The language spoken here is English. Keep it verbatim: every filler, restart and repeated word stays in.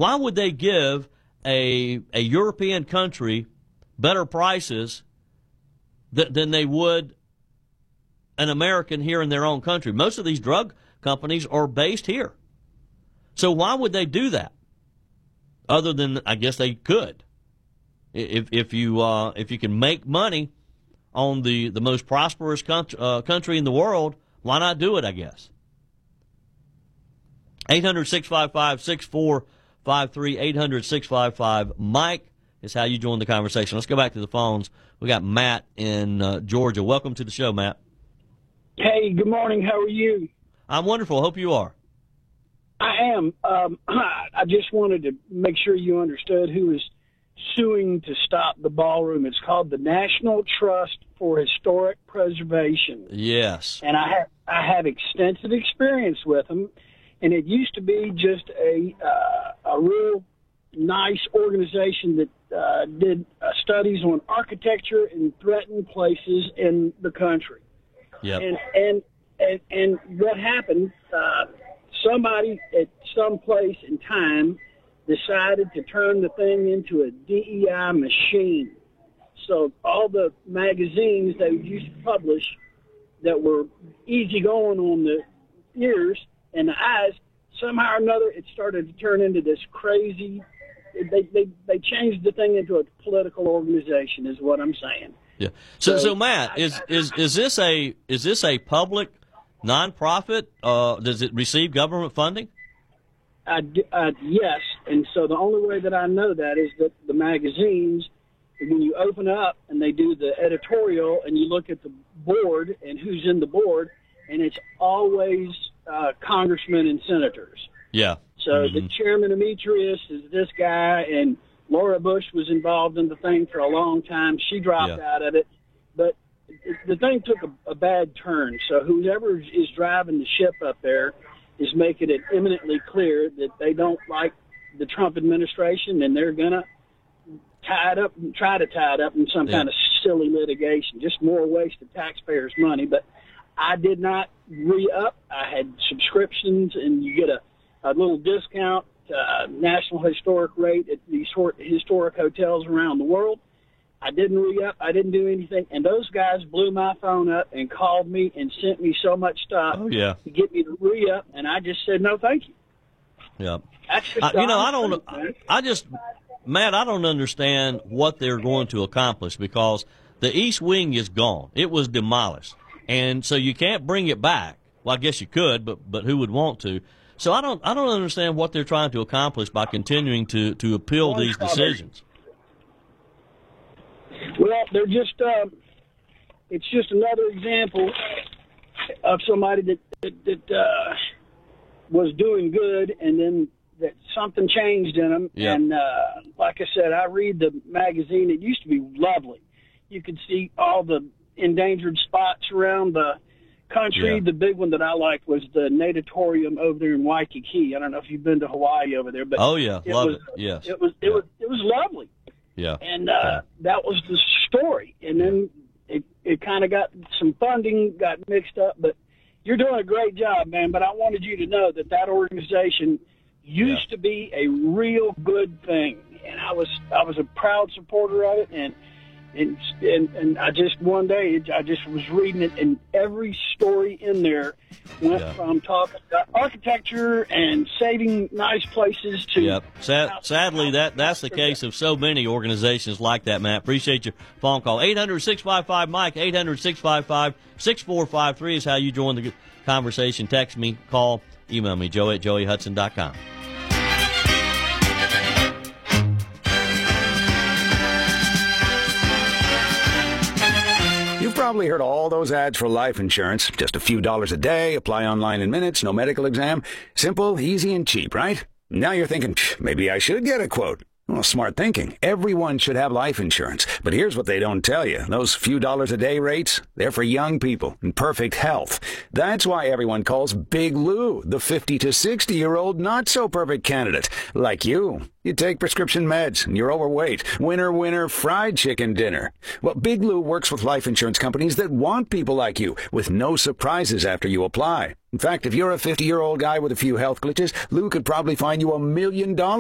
Why would they give a a European country better prices th- than they would an American here in their own country? Most of these drug companies are based here. So why would they do that? Other than, I guess they could. If if you uh, if you can make money on the, the most prosperous country, uh, country in the world, why not do it, I guess? eight hundred, six five five, six four five three, eight hundred, six five five, Mike is how you join the conversation. Let's go back to the phones. We got Matt in uh, Georgia. Welcome to the show, Matt. Hey, good morning. How are you? I'm wonderful. Hope you are. I am. Um, I just wanted to make sure you understood who is suing to stop the ballroom. It's called the National Trust for Historic Preservation. Yes. And I have I have extensive experience with them. And it used to be just a uh, a real nice organization that uh, did uh, studies on architecture in threatened places in the country. Yep. And and and, and what happened? Uh, somebody at some place in time decided to turn the thing into a D E I machine. So all the magazines they used to publish that were easy going on the ears and the eyes, somehow or another, it started to turn into this crazy. They they they changed the thing into a political organization, is what I'm saying. Yeah. So, so, So, Matt, is is is this a is this a public nonprofit? Uh, does it receive government funding? I, uh, yes, and so the only way that I know that is that the magazines, when you open up and they do the editorial and you look at the board and who's in the board, and it's always uh, congressmen and senators. Yeah. So mm-hmm. the chairman Demetrius is this guy, and Laura Bush was involved in the thing for a long time. She dropped Yeah. out of it, but it, the thing took a, a bad turn. So whoever is driving the ship up there is making it eminently clear that they don't like the Trump administration, and they're going to tie it up and try to tie it up in some Yeah. kind of silly litigation, just more waste of taxpayers' money. But I did not re-up. I had subscriptions, and you get a, a little discount, uh, national historic rate at these historic hotels around the world. I didn't re-up. I didn't do anything. And those guys blew my phone up and called me and sent me so much stuff Oh, yeah. to get me to re-up, and I just said, no, thank you. Yeah. That's just I, you know, I honest don't. truth, I just, Matt, I don't understand what they're going to accomplish, because the East Wing is gone. It was demolished, and so you can't bring it back. Well, I guess you could, but but who would want to? So I don't. I don't understand what they're trying to accomplish by continuing to to appeal these decisions. Well, they're just, um, it's just another example of somebody that, that, that uh, was doing good, and then that something changed in them. Yeah. And uh, like I said, I read the magazine. It used to be lovely. You could see all the endangered spots around the country. Yeah. The big one that I liked was the Natatorium over there in Waikiki. I don't know if you've been to Hawaii over there, but Oh yeah, it love was, it. Yes. it was it Yeah. was it was lovely. Yeah. And uh, that was the story. And then it, it kind of got some funding got mixed up. But you're doing a great job, man. But I wanted you to know that that organization used Yeah. to be a real good thing. And I was I was a proud supporter of it. And and and, and I just one day I just was reading it, and every story in there went Yeah. from talking about architecture and saving nice places to. Yep. Sad, sadly, that that's the case of so many organizations like that, Matt. Appreciate your phone call. eight hundred, six five five, Mike, eight hundred, six five five, six four five three is how you join the conversation. Text me, call, email me, joe at joey hudson dot com. You've probably heard all those ads for life insurance. Just a few dollars a day, apply online in minutes, no medical exam. Simple, easy, and cheap, right? Now you're thinking, maybe I should get a quote. Well, smart thinking. Everyone should have life insurance. But here's what they don't tell you. Those few dollars a day rates, they're for young people in perfect health. That's why everyone calls Big Lou the fifty to sixty-year-old not-so-perfect candidate. Like you. You take prescription meds, and you're overweight. Winner, winner, fried chicken dinner. Well, Big Lou works with life insurance companies that want people like you, with no surprises after you apply. In fact, if you're a fifty-year-old guy with a few health glitches, Lou could probably find you a million dollars